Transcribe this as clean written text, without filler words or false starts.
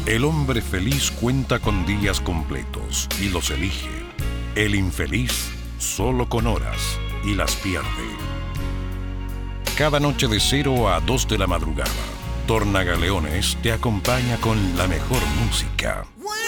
El hombre feliz cuenta con días completos y los elige. El infeliz solo con horas y las pierde. Cada noche de 0 a 2 de la madrugada, Tornagaleones te acompaña con la mejor música.